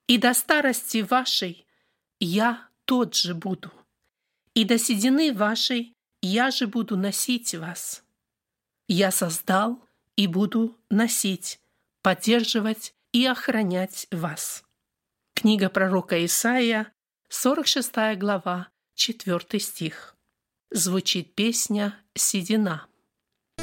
И до старости вашей я тот же буду, и до седины вашей я же буду носить вас. Я создал и буду носить, поддерживать и охранять вас». Книга пророка Исаия, 46 глава, 4 стих. Звучит песня «Седина».